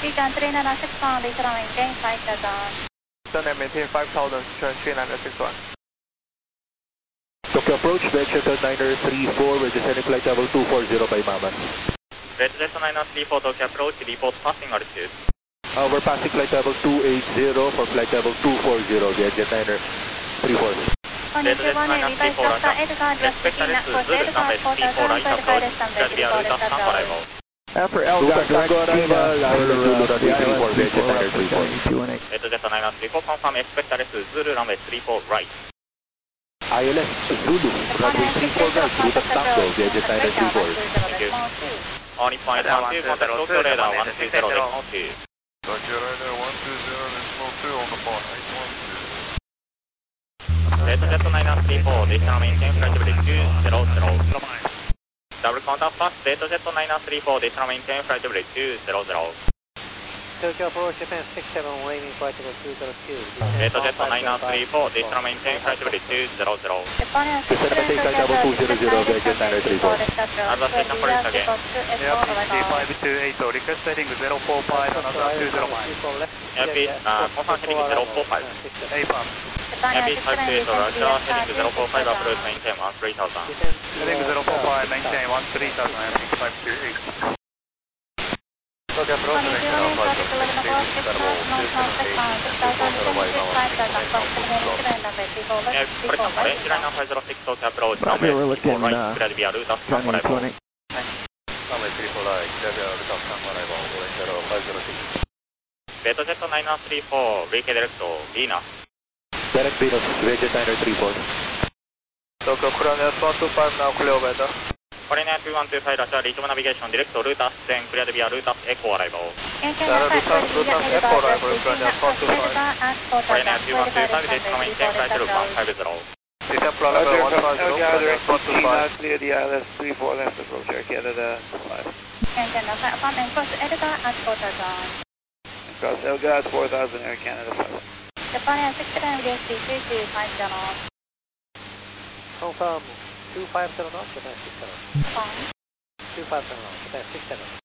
T-turn 396 on, Lisa, maintain 5000. Sunday, maintain 5000, turn 3961. Tokyo approach, Vegejet Niner 34, we're descending flight level 240 by Mama. Vegejet Niner 34, Tokyo approach, report passing altitude. We're passing flight level 280 for flight level 240, Vegejet Niner 34. Vegejet Niner 34, Roger. Respect altitude, Zulu, runway 34 right approach, clear via route of sun arrival. After LGAR direct arrival, Gina, Zulu, runway 34, Vegejet Niner 34. Vegejet Niner 34, confirm expect altitude, Zulu, runway 34 right. ILS Zulu, runway 34 right, route of Tango, Vegejet Niner 34. Thank you. On point 12, contact Tokyo radar 120, decimal 2. Tokyo radar 120, decimal 2 on the phone, 812. Vegejet Niner 34, decimal maintain flight level 200. Double contact fast, Vegejet Niner 34, decimal maintain flight level 200. Tokyo approach Japan 67, waving flight level 202. Vegejet Niner 34, decimal maintain flight level 200. Descend maintain flight level 200, Vegejet Niner 34. Other station police again. AirPC 528, request heading 045, another 20 miles. Airpiece, confirm heading 045. APAM. Airpiece 528, Roger, heading 045, approach maintain 13000. Heading 045, maintain 13000, Airpiece 528. Tokyo approach, maintain Alpha 06, Range line Alpha 06, Tokyo approach, runway 34 right, cleared via route of sun arrival. Runway 34 right, cleared via route of sun arrival, range 506. Vegejet Niner 34, VK direct Venus. Direct Venus, Vegejet Niner 34. Tokyo Coronas 125, now clear weather. Coronas 2125, Russia, reachable navigation, direct route of then cleared via route of Echo arrival. Route of Echo arrival, Coronas 125. Coronas 2125, decimal maintain flight level 150. December level 150, Coronas 125. Clear the ILS 34 left approach, Air Canada 5. Cross Elgad 4000, Air Canada 5. Confirm 250 knots, Japan 67. 250 knots, Japan 67.